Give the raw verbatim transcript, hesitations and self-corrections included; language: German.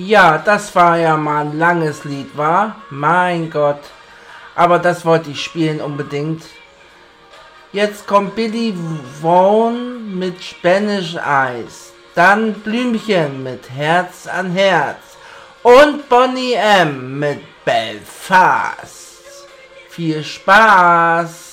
Ja, das war ja mal ein langes Lied, war? Mein Gott. Aber das wollte ich spielen unbedingt. Jetzt kommt Billy Vaughn mit Spanish Eyes. Dann Blümchen mit Herz an Herz. Und Boney M. mit Belfast. Viel Spaß!